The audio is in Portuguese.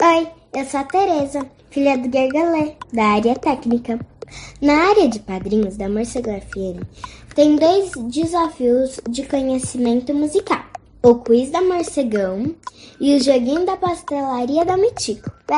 Oi, eu sou a Tereza, filha do Gergalê, da área técnica. Na área de padrinhos da Morcego FM, tem 2 desafios de conhecimento musical: o quiz da Morcegão e o joguinho da pastelaria da Mitico.